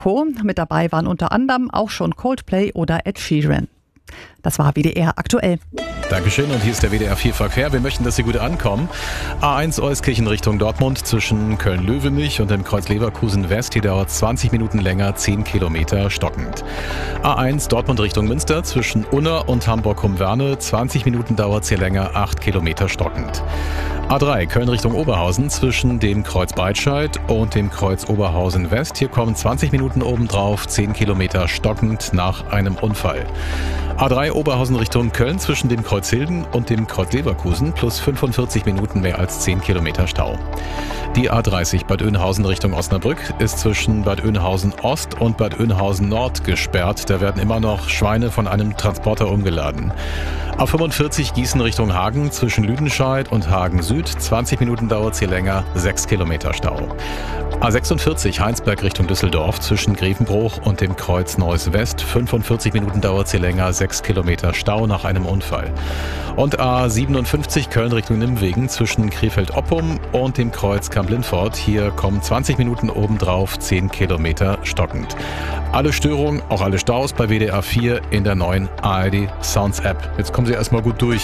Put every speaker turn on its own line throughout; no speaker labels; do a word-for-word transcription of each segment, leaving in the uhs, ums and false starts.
Co. Mit dabei waren unter anderem auch schon Coldplay oder Ed Sheeran. Das war W D R aktuell.
Dankeschön, und hier ist der W D R vier Verkehr. Wir möchten, dass Sie gut ankommen. A eins Euskirchen Richtung Dortmund zwischen Köln-Löwenich und dem Kreuz Leverkusen West. Hier dauert zwanzig Minuten länger, zehn Kilometer stockend. A eins Dortmund Richtung Münster zwischen Unna und Hamburg-Humwerne. zwanzig Minuten dauert es hier länger, acht Kilometer stockend. A drei Köln Richtung Oberhausen zwischen dem Kreuz Breitscheid und dem Kreuz Oberhausen West. Hier kommen zwanzig Minuten obendrauf, zehn Kilometer stockend nach einem Unfall. A drei Oberhausen Richtung Köln zwischen dem Kreuz Hilden und dem Kreuz Leverkusen plus fünfundvierzig Minuten, mehr als zehn Kilometer Stau. Die A dreißig Bad Oeynhausen Richtung Osnabrück ist zwischen Bad Oeynhausen Ost und Bad Oeynhausen Nord gesperrt. Da werden immer noch Schweine von einem Transporter umgeladen. A fünfundvierzig Gießen Richtung Hagen zwischen Lüdenscheid und Hagen Süd. zwanzig Minuten dauert es hier länger, sechs Kilometer Stau. A sechsundvierzig Heinsberg Richtung Düsseldorf zwischen Grevenbruch und dem Kreuz Neuss West. fünfundvierzig Minuten dauert es hier länger, sechs Kilometer Stau nach einem Unfall. Und A siebenundfünfzig Köln Richtung Nimwegen zwischen Krefeld-Oppum und dem Kreuz Kamp-Lintfort. Hier kommen zwanzig Minuten obendrauf, zehn Kilometer stockend. Alle Störungen, auch alle Staus bei W D R vier in der neuen A R D Sounds App. Jetzt kommen Sie erstmal gut durch.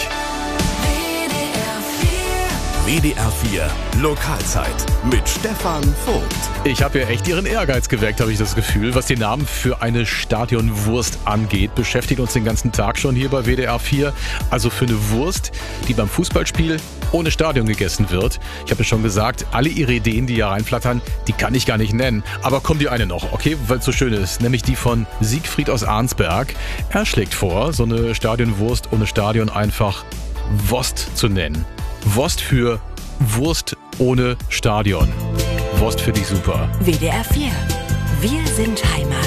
W D R vier Lokalzeit mit Stefan Vogt.
Ich habe ja echt Ihren Ehrgeiz geweckt, habe ich das Gefühl. Was den Namen für eine Stadionwurst angeht, beschäftigt uns den ganzen Tag schon hier bei W D R vier. Also für eine Wurst, die beim Fußballspiel ohne Stadion gegessen wird. Ich habe ja schon gesagt, alle Ihre Ideen, die hier reinflattern, die kann ich gar nicht nennen. Aber kommt die eine noch, okay, weil es so schön ist. Nämlich die von Siegfried aus Arnsberg. Er schlägt vor, so eine Stadionwurst ohne Stadion einfach Wurst zu nennen. Wurst für Wurst ohne Stadion. Wurst für dich super.
W D R vier. Wir sind Heimat.